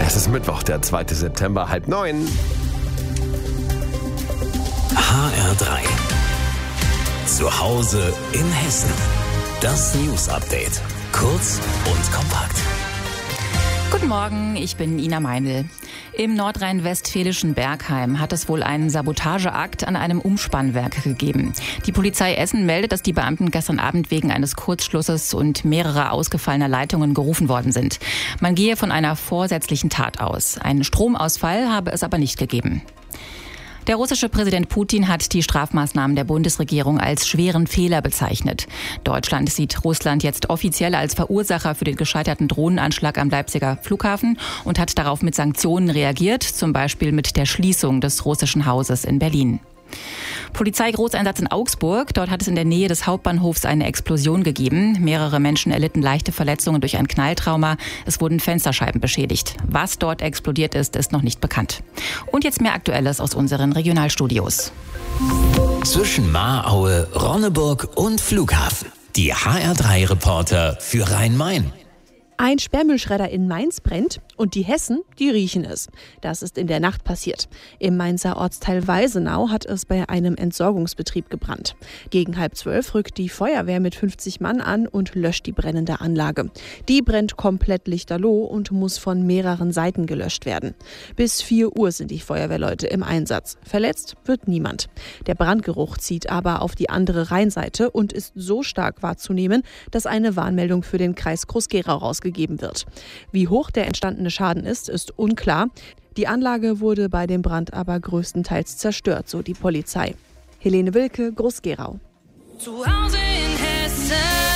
Es ist Mittwoch, der 2. September, 8:30. HR3. Zu Hause in Hessen. Das News-Update. Kurz und kompakt. Guten Morgen, ich bin Ina Meinl. Im nordrhein-westfälischen Bergheim hat es wohl einen Sabotageakt an einem Umspannwerk gegeben. Die Polizei Essen meldet, dass die Beamten gestern Abend wegen eines Kurzschlusses und mehrerer ausgefallener Leitungen gerufen worden sind. Man gehe von einer vorsätzlichen Tat aus. Einen Stromausfall habe es aber nicht gegeben. Der russische Präsident Putin hat die Strafmaßnahmen der Bundesregierung als schweren Fehler bezeichnet. Deutschland sieht Russland jetzt offiziell als Verursacher für den gescheiterten Drohnenanschlag am Leipziger Flughafen und hat darauf mit Sanktionen reagiert, zum Beispiel mit der Schließung des russischen Hauses in Berlin. Polizeigroßeinsatz in Augsburg. Dort hat es in der Nähe des Hauptbahnhofs eine Explosion gegeben. Mehrere Menschen erlitten leichte Verletzungen durch ein Knalltrauma. Es wurden Fensterscheiben beschädigt. Was dort explodiert ist, ist noch nicht bekannt. Und jetzt mehr Aktuelles aus unseren Regionalstudios. Zwischen Mahraue, Ronneburg und Flughafen. Die HR3-Reporter für Rhein-Main. Ein Sperrmüllschredder in Mainz brennt und die Hessen, die riechen es. Das ist in der Nacht passiert. Im Mainzer Ortsteil Weisenau hat es bei einem Entsorgungsbetrieb gebrannt. Gegen 11:30 rückt die Feuerwehr mit 50 Mann an und löscht die brennende Anlage. Die brennt komplett lichterloh und muss von mehreren Seiten gelöscht werden. Bis 4 Uhr sind die Feuerwehrleute im Einsatz. Verletzt wird niemand. Der Brandgeruch zieht aber auf die andere Rheinseite und ist so stark wahrzunehmen, dass eine Warnmeldung für den Kreis Groß-Gerau rausgegeben wird. Wie hoch der entstandene Schaden ist unklar. Die Anlage wurde bei dem Brand aber größtenteils zerstört, so die Polizei. Helene Wilke, Groß-Gerau. Zu Hause in Hessen.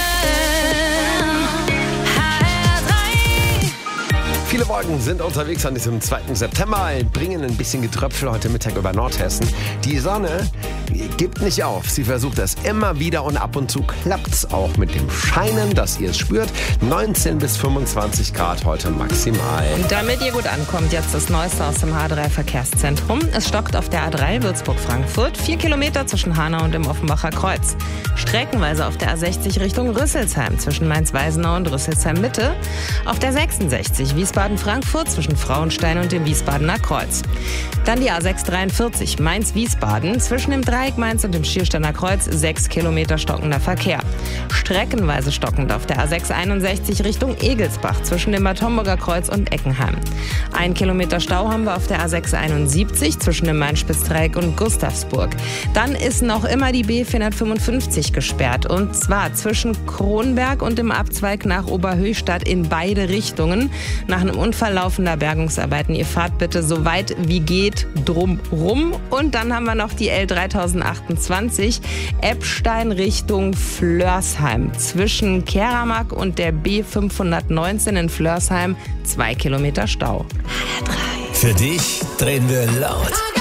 Viele Wolken sind unterwegs an diesem 2. September, bringen ein bisschen Getröpfel heute Mittag über Nordhessen. Die Sonne gibt nicht auf. Sie versucht es immer wieder und ab und zu klappt's auch mit dem Scheinen, dass ihr es spürt. 19 bis 25 Grad heute maximal. Und damit ihr gut ankommt, jetzt das Neueste aus dem H3-Verkehrszentrum. Es stockt auf der A3 Würzburg-Frankfurt, 4 Kilometer zwischen Hanau und dem Offenbacher Kreuz. Streckenweise auf der A60 Richtung Rüsselsheim zwischen Mainz-Weisenau und Rüsselsheim-Mitte. Auf der 66 Wiesbaden-Frankfurt zwischen Frauenstein und dem Wiesbadener Kreuz. Dann die A643 Mainz-Wiesbaden zwischen dem Dreieck Mainz und dem Schiersteiner Kreuz 6 Kilometer stockender Verkehr. Streckenweise stockend auf der A661 Richtung Egelsbach zwischen dem Bad Homburger Kreuz und Eckenheim. 1 Kilometer Stau haben wir auf der A671 zwischen dem Main-Spitz-Dreieck und Gustavsburg. Dann ist noch immer die B455 gesperrt und zwar zwischen Kronberg und dem Abzweig nach Oberhöchstadt in beide Richtungen. Nach einem Unfall laufender Bergungsarbeiten. Ihr fahrt bitte so weit wie geht drum rum. Und dann haben wir noch die L3028 Eppstein Richtung Flörsheim. Zwischen Keramark und der B519 in Flörsheim 2 Kilometer Stau. Für dich drehen wir laut.